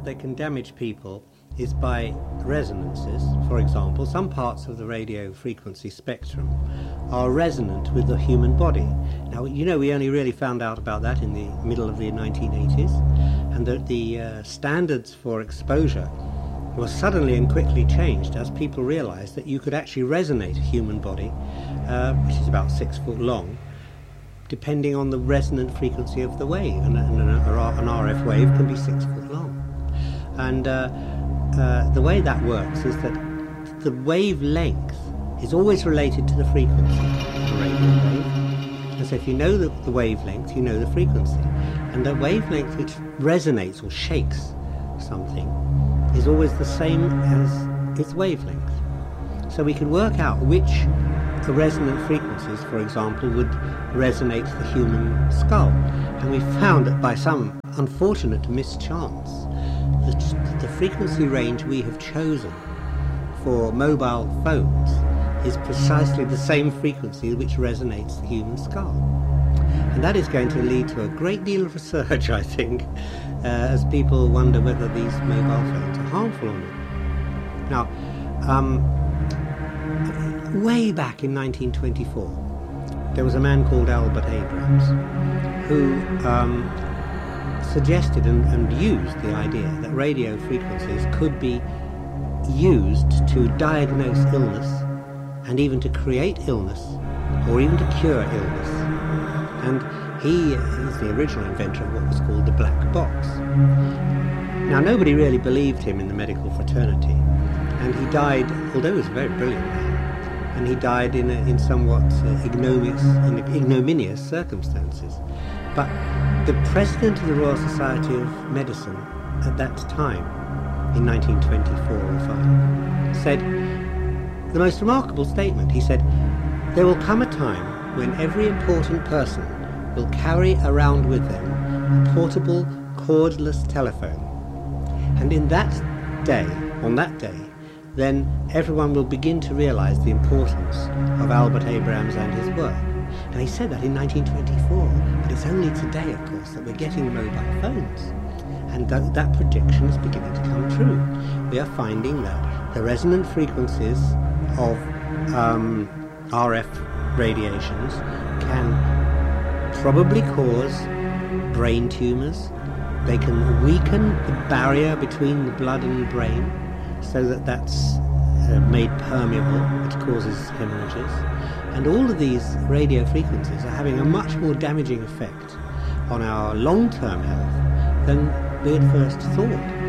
that they can damage people is by resonances. For example, some parts of the radio frequency spectrum are resonant with the human body. Now, you know, we only really found out about that in the middle of the 1980s, and that the standards for exposure was suddenly and quickly changed as people realized that you could actually resonate a human body, which is about 6 foot long, depending on the resonant frequency of the wave. And an RF wave can be 6 foot long. And the way that works is that the wavelength is always related to the frequency of the radio wave. And so if you know the wavelength, you know the frequency. And the wavelength which resonates or shakes something is always the same as its wavelength. So we can work out which resonant frequencies, for example, would resonate the human skull. And we found that by some unfortunate mischance, the frequency range we have chosen for mobile phones is precisely the same frequency which resonates the human skull. And that is going to lead to a great deal of research, I think, as people wonder whether these mobile phones are harmful or not. Now, way back in 1924, there was a man called Albert Abrams who suggested and used the idea that radio frequencies could be used to diagnose illness and even to create illness or even to cure illness. And he is the original inventor of what was called the black box. Now, nobody really believed him in the medical fraternity, and he died, although he was a very brilliant man, and he died in somewhat ignominious circumstances. But the president of the Royal Society of Medicine at that time, in 1924 or 5, said the most remarkable statement. He said, "There will come a time when every important person will carry around with them a portable cordless telephone. And on that day, then everyone will begin to realize the importance of Albert Abrams and his work." Now, he said that in 1924, but it's only today, of course, that we're getting mobile phones. And that prediction is beginning to come true. We are finding that the resonant frequencies of RF radiations can probably cause brain tumors. They can weaken the barrier between the blood and the brain so that that's made permeable, which causes hemorrhages. And all of these radio frequencies are having a much more damaging effect on our long-term health than we at first thought.